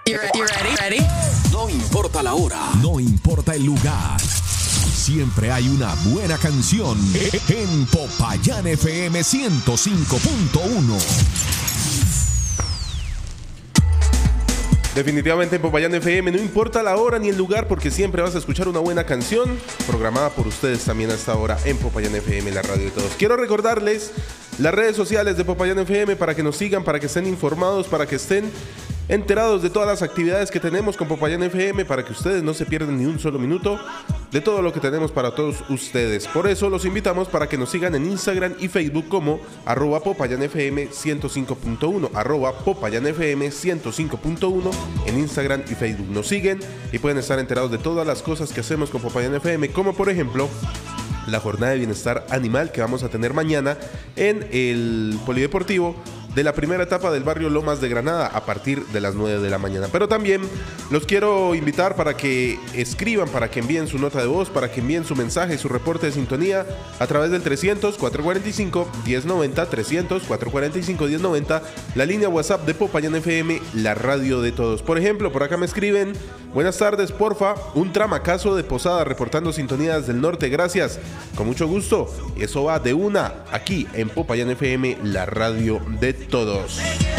Ready? No importa la hora, no importa el lugar. Siempre hay una buena canción en Popayán FM 105.1. Definitivamente en Popayán FM no importa la hora ni el lugar, porque siempre vas a escuchar una buena canción programada por ustedes también a esta hora en Popayán FM, la radio de todos. Quiero recordarles las redes sociales de Popayán FM para que nos sigan, para que estén informados, para que estén enterados de todas las actividades que tenemos con Popayán FM, para que ustedes no se pierdan ni un solo minuto de todo lo que tenemos para todos ustedes. Por eso los invitamos para que nos sigan en Instagram y Facebook como @PopayánFM 105.1, @PopayánFM 105.1 en Instagram y Facebook. Nos siguen y pueden estar enterados de todas las cosas que hacemos con Popayán FM, como por ejemplo la jornada de bienestar animal que vamos a tener mañana en el Polideportivo de la primera etapa del barrio Lomas de Granada a partir de las 9 de la mañana. Pero también los quiero invitar para que escriban, para que envíen su nota de voz, para que envíen su mensaje, su reporte de sintonía a través del 300-445-1090, 300-445-1090, la línea WhatsApp de Popayán FM, la radio de todos. Por ejemplo, por acá me escriben: buenas tardes, porfa, un tramacazo de Posada reportando sintonías del norte, gracias, con mucho gusto. Eso va de una aquí en Popayán FM, la radio de todos.